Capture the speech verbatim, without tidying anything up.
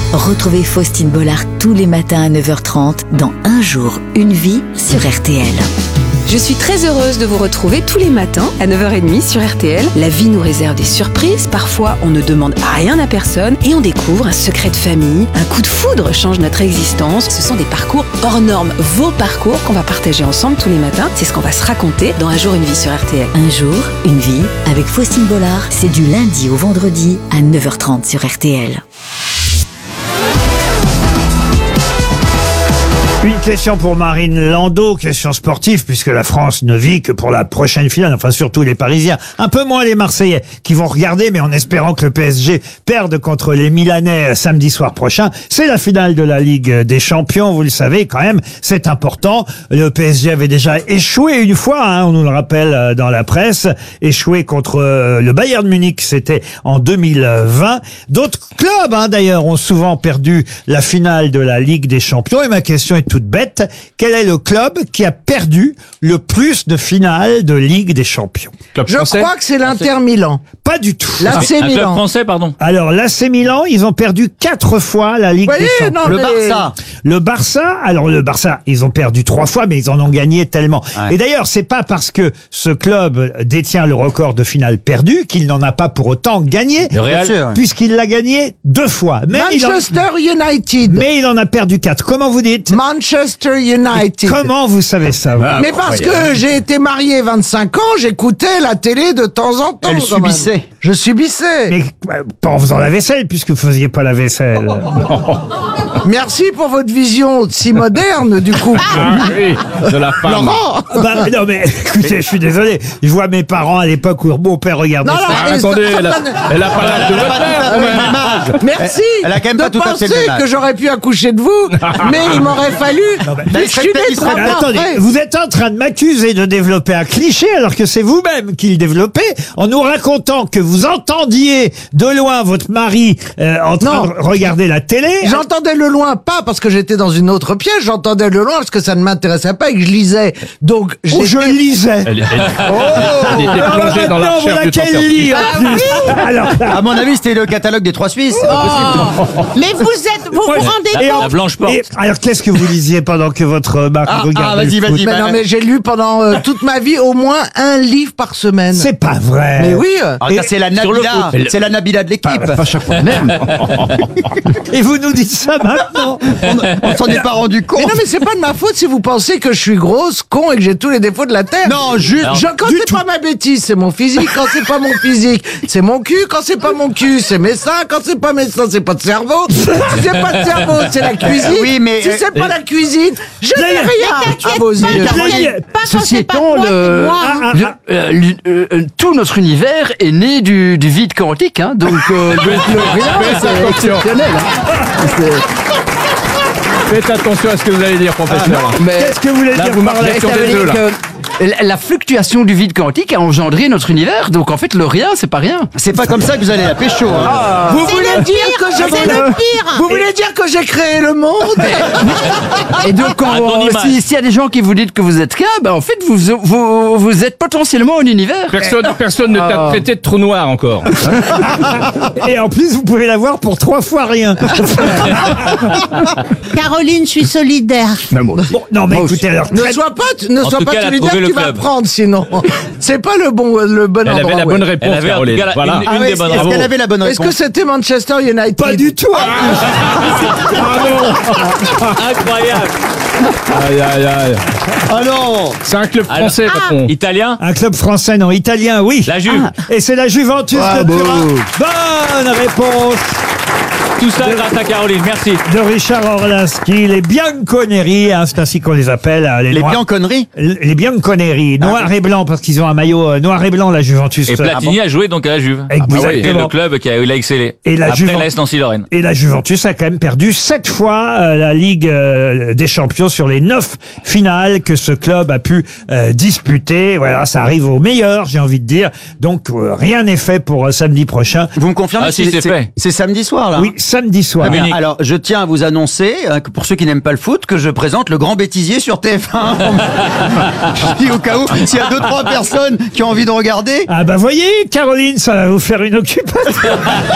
Retrouvez Faustine Bollard tous les matins à neuf heures trente dans Un jour, une vie sur R T L. Je suis très heureuse de vous retrouver tous les matins à neuf heures trente sur R T L. La vie nous réserve des surprises. Parfois, on ne demande rien à personne et on découvre un secret de famille. Un coup de foudre change notre existence. Ce sont des parcours hors normes. Vos parcours qu'on va partager ensemble tous les matins. C'est ce qu'on va se raconter dans Un jour, une vie sur R T L. Un jour, une vie avec Faustine Bollard. C'est du lundi au vendredi à neuf heures trente sur R T L. Une question pour Marine Landau, question sportive, puisque la France ne vit que pour la prochaine finale, enfin surtout les Parisiens, un peu moins les Marseillais, qui vont regarder, mais en espérant que le P S G perde contre les Milanais samedi soir prochain. C'est la finale de la Ligue des Champions, vous le savez quand même, c'est important. Le P S G avait déjà échoué une fois, hein, on nous le rappelle dans la presse, échoué contre le Bayern Munich, c'était en deux mille vingt. D'autres clubs, hein, d'ailleurs, ont souvent perdu la finale de la Ligue des Champions, et ma question est toute bête. Quel est le club qui a perdu le plus de finales de Ligue des Champions? Club Je français crois que c'est l'Inter Milan. Pas du tout. L'A C Un club Milan. français, pardon. Alors, l'A C Milan, ils ont perdu quatre fois la Ligue Oui, des Champions. non, Le mais- Barça. Le Barça, alors le Barça, ils ont perdu trois fois, mais ils en ont gagné tellement. Ouais. Et d'ailleurs, c'est pas parce que ce club détient le record de finales perdues qu'il n'en a pas pour autant gagné, Le Real. Bien sûr. puisque l'a gagné deux fois. Mais il, en, Manchester United. mais il en a perdu quatre. Comment vous dites? Manchester United. Comment vous savez ça vous Mais parce que j'ai été marié vingt-cinq ans, j'écoutais la télé de temps en temps. Elle quand même. subissait. Je subissais. Mais euh, pas en faisant la vaisselle, puisque vous faisiez pas la vaisselle. Merci pour votre vision si moderne du couple. Ah oui, de la femme. Laurent. Bah, non mais écoutez, je suis désolé. Je vois mes parents à l'époque où mon père regardait Non, ça. non, Ah, mais attendez, ça- elle a, ça- elle a pas l'âge de votre père, quand même. Merci Elle a quand même de pas tout à fait penser le même âge. que j'aurais pu accoucher de vous, mais il m'aurait fallu. mais Je suis né il serait- trois Mais mois attendez, après. vous êtes en train de m'accuser de développer un cliché alors que c'est vous-même qui le développez en nous racontant que vous entendiez de loin votre mari euh, en train Non. de regarder la télé. J'entendais le loin, pas parce que j'étais dans une autre pièce, j'entendais le loin parce que ça ne m'intéressait pas et que je lisais. Donc, Oh, je j'étais- lisais. Elle, elle- elle était Alors plongée dans la maintenant, recherche voilà du qu'elle transfert. lit en plus. Alors là, À mon avis, c'était le catalogue des trois Suisses. c'est pas possible. Mais vous êtes, vous vous moi, rendez et compte en- La blanche porte. et- alors qu'est-ce que vous lisiez pendant que votre mari Ah, regardait ah, vas-y, le foot? vas-y, Mais non, mais j'ai lu pendant euh, toute ma vie au moins un livre par semaine. C'est pas vrai. Mais oui. euh, Ah, ça, c'est la sur le Nabila. foot. C'est la Nabila de l'équipe. Et vous nous dites ça maintenant? On s'en est pas rendu compte. Mais non, mais c'est pas de ma faute si vous pensez que je suis grosse, con et que j'ai tous les défauts de la terre. Non, juste. Je, quand c'est pas ma bêtise, c'est mon physique. Quand c'est pas mon physique, c'est mon cul. Quand c'est pas mon cul, c'est mes seins. Quand c'est pas mes seins, c'est pas de cerveau. Si c'est pas de cerveau, c'est la cuisine. Oui, mais- si c'est pas la cuisine, je n'ai Mais- rien à vos yeux. Caroline, Pas quand Ceci c'est pas étant, moi, c'est le- moi. Ah, ah, Le- ah. euh, l'u- euh, euh, tout notre univers est né du, du vide quantique, hein, donc euh, le, le rien, Faites c'est attention. exceptionnel. Hein. C'est- Faites attention à ce que vous allez dire, professeur. Mais Qu'est-ce que vous voulez Là, dire vous par là? marchez sur ça veut des œufs, dire là. que la, la fluctuation du vide quantique a engendré notre univers, donc en fait le rien, c'est pas rien. C'est pas comme ça que vous allez la pécho. Hein. Vous C'est voulez le dire pire, que j'ai c'est le pire. Vous voulez dire que j'ai créé le monde? Et donc quand À ton euh, image. si- s'il y a des gens qui vous disent que vous êtes qu'un, ben en fait vous, vous, vous êtes potentiellement un univers. Personne, personne ne t'a Ah. traité de trou noir encore. Et en plus, vous pouvez l'avoir pour trois fois rien. Caroline, je suis solidaire. Bon, non, mais écoutez, alors, Ne très- sois pas, ne En sois tout pas cas, elle a solidaire, trouvé tu le vas club. prendre sinon. C'est pas le bon, le bon Elle endroit. avait la ouais. bonne Elle réponse, avait en tout Caroline. cas la- Voilà. une, Ah une oui, des bonnes est-ce réponses. qu'elle avait la bonne Est-ce que réponse? c'était Manchester United? pas du tout. Incroyable. Aïe, aïe, aïe. Ah non. C'est un club français, patron. Italien. Un club français, non, italien, oui. La Juve. Et c'est la Juventus de Bravo. Turin. Bonne réponse Tout ça grâce à Caroline. Merci. de Richard Orlinski. Les Bianconeri, hein, c'est ainsi qu'on les appelle. hein, Les Noirs- Bianconneries. Les Bianconeri, noir et blanc, parce qu'ils ont un maillot euh, noir et blanc, la Juventus. Et Platini a joué donc à la Juve. Exactement. C'est le club qui a, il a excellé. Et la Après Juve- l'A S Nancy-Lorraine. Et la Juventus a quand même perdu sept fois euh, la Ligue euh, des Champions sur les neuf finales que ce club a pu euh, disputer. Voilà, ça arrive au meilleur, j'ai envie de dire. Donc euh, rien n'est fait pour euh, samedi prochain. Vous me confirmez Ah, que si, c'est fait. C'est samedi soir, là. Oui, samedi soir. Ah, Munich. Alors, je tiens à vous annoncer, euh, que pour ceux qui n'aiment pas le foot, que je présente le Grand Bêtisier sur T F un. Je dis au cas où, s'il y a deux, trois personnes qui ont envie de regarder. Ah bah voyez, Caroline, ça va vous faire une occupation.